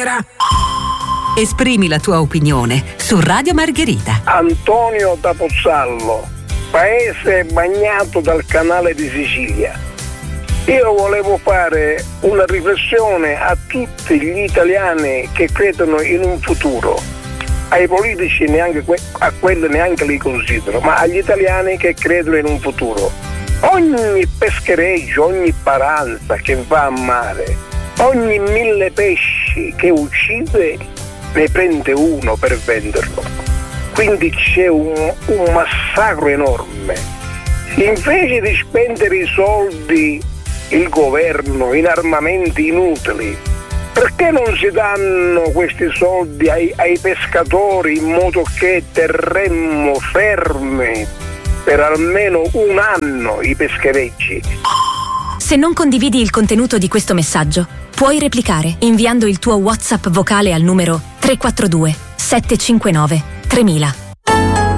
sera. Esprimi la tua opinione su Radio Margherita. Antonio da Pozzallo, paese bagnato dal canale di Sicilia. Io volevo fare una riflessione a tutti gli italiani che credono in un futuro. Ai politici neanche a quelli neanche li considero, ma agli italiani che credono in un futuro. Ogni peschereccio, ogni paranza che va a mare, ogni 1000 pesci che uccide, ne prende uno per venderlo. Quindi c'è un massacro enorme. Invece di spendere i soldi il governo in armamenti inutili, perché non si danno questi soldi ai pescatori in modo che terremmo fermi per almeno un anno i pescherecci? Se non condividi il contenuto di questo messaggio, puoi replicare inviando il tuo WhatsApp vocale al numero 342 759 3000.